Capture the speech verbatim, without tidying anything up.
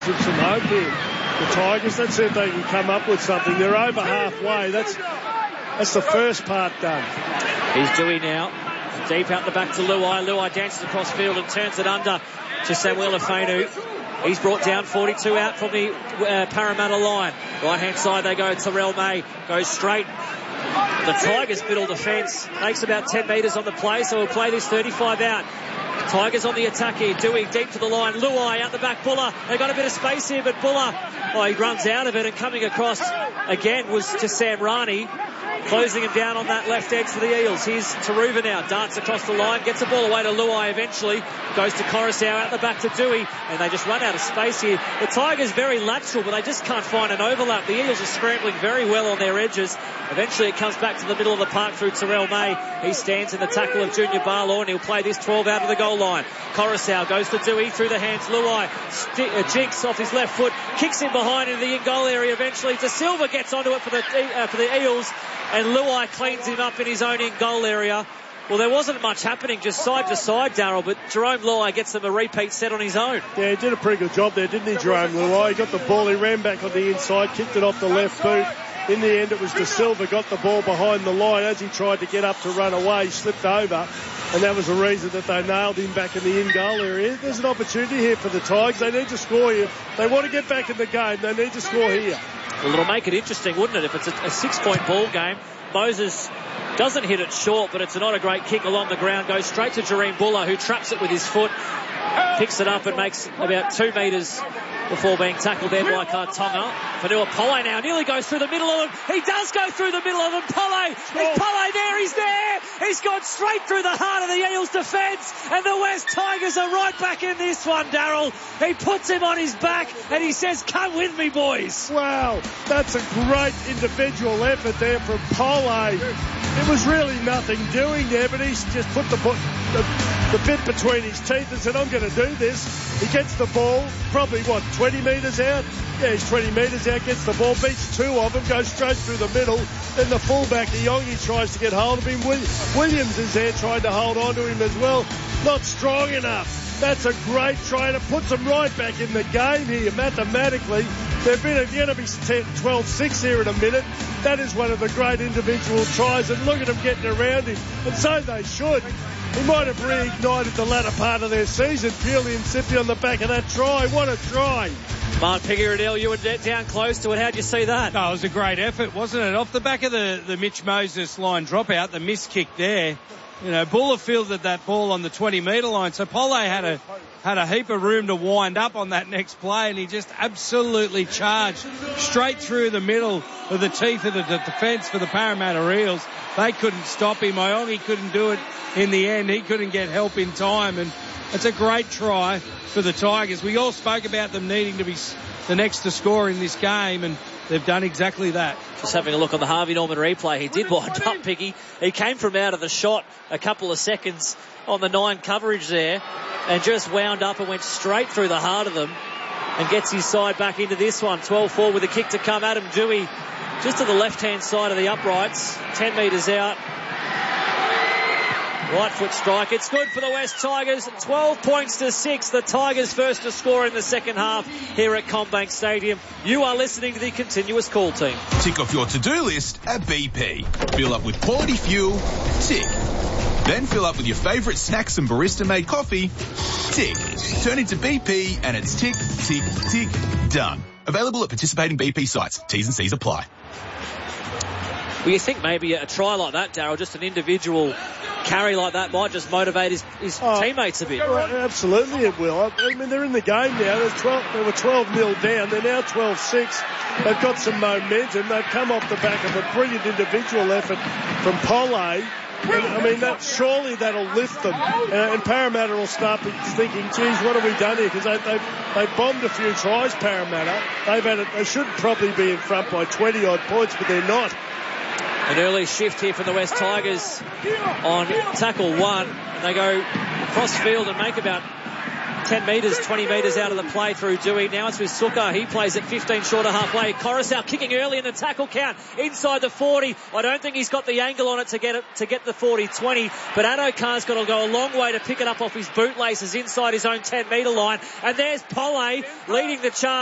Give some hope here. The Tigers, let's see if they can come up with something. They're over halfway. That's that's the first part done. He's Dewey now. Deep out the back to Luai. Luai dances across field and turns it under to Samuel Afenu. He's brought down forty-two out from the uh, Parramatta line. Right-hand side they go. Terrell May goes straight. The Tigers' middle defence takes about ten metres on the play, so we'll play this thirty-five out. Tigers on the attack here. Dewey deep to the line. Luai out the back. Buller. They got a bit of space here, but Buller, oh, he runs out of it, and coming across again was to Sam Rani, closing him down on that left edge for the Eels. Here's Taruva now. Darts across the line. Gets the ball away to Luai eventually. Goes to Coruscant out the back to Dewey. And they just run out of space here. The Tigers very lateral, but they just can't find an overlap. The Eels are scrambling very well on their edges. Eventually it comes back to the middle of the park through Terrell May. He stands in the tackle of Junior Barlaw, and he'll play this twelve out of the goal line. Coruscant goes to Dewey through the hands. Luai st- uh, jinks off his left foot. Kicks him behind into the in-goal area eventually. De Silva gets onto it for the, uh, for the Eels. And Luai cleans him up in his own in-goal area. Well, there wasn't much happening, just side to side, Darryl, but Jerome Luai gets them a repeat set on his own. Yeah, he did a pretty good job there, didn't he, Jerome Luai? He got the ball, he ran back on the inside, kicked it off the left boot. In the end, it was De Silva got the ball behind the line. As he tried to get up to run away, he slipped over, and that was the reason that they nailed him back in the in-goal area. There's an opportunity here for the Tigers. They need to score here. They want to get back in the game. They need to score here. Well, it'll make it interesting, wouldn't it, if it's a, a six-point ball game. Moses doesn't hit it short, but it's not a great kick along the ground. Goes straight to Jareen Buller, who traps it with his foot, picks it up and makes about two metres before being tackled there by Kartonga. Fanua Pole now nearly goes through the middle of them. He does go through the middle of them. Pole, is Pole there? He's there. He's gone straight through the heart of the Eels defence, and the West Tigers are right back in this one, Darryl. He puts him on his back and he says, come with me, boys. Wow, that's a great individual effort there from Pole. It was really nothing doing there, but he's just put the, the, the bit between his teeth and said, I'm going to do this. He gets the ball, probably, what, twenty metres out? Yeah, he's twenty metres out, gets the ball, beats two of them, goes straight through the middle. Then the fullback, Iongi, tries to get hold of him. Williams is there trying to hold on to him as well. Not strong enough. That's a great try, and it puts them right back in the game here. Mathematically, they've been going to be twelve six here in a minute. That is one of the great individual tries, and look at them getting around him. And so they should. He might have reignited the latter part of their season purely and simply on the back of that try. What a try. Mark Piggy-Riddell, you were down close to it. How'd you see that? No, it was a great effort, wasn't it? Off the back of the, the Mitch Moses line dropout, the miss kick there. You know, Buller fielded that ball on the twenty metre line, so Pole had a had a heap of room to wind up on that next play, and he just absolutely charged straight through the middle of the teeth of the defence for the Parramatta Eels. They couldn't stop him. Iongi couldn't do it in the end. He couldn't get help in time, and it's a great try for the Tigers. We all spoke about them needing to be the next to score in this game, and they've done exactly that. Just having a look on the Harvey Norman replay, he did wind up, Piggy. He came from out of the shot a couple of seconds on the nine coverage there and just wound up and went straight through the heart of them and gets his side back into this one. twelve four with a kick to come. Adam Dewey just to the left-hand side of the uprights, ten metres out. Right foot strike. It's good for the West Tigers. twelve points to six. The Tigers first to score in the second half here at CommBank Stadium. You are listening to the Continuous Call Team. Tick off your to-do list at B P. Fill up with quality fuel. Tick. Then fill up with your favourite snacks and barista-made coffee. Tick. Turn into B P and it's tick, tick, tick, done. Available at participating B P sites. T's and C's apply. Well, you think maybe a try like that, Darryl, just an individual carry like that might just motivate his, his oh, teammates a bit. Well, absolutely it will. I mean, they're in the game now. There's twelve, they were twelve nil down. They're now twelve six. They've got some momentum. They've come off the back of a brilliant individual effort from Pole. And, I mean, that surely that'll lift them. Uh, and Parramatta will start thinking, geez, what have we done here? Because they, they've, they've bombed a few tries, Parramatta. They've had it, they should probably be in front by twenty-odd points, but they're not. An early shift here from the West Tigers on tackle one. And they go cross field and make about ten metres, twenty metres out of the play through Dewey. Now it's with Sukkar. He plays at fifteen short of halfway. Coruscant kicking early in the tackle count inside the forty. I don't think he's got the angle on it to get it to get the forty twenty, but Addo-Carr's got to go a long way to pick it up off his bootlaces inside his own ten metre line. And there's Polle leading the charge.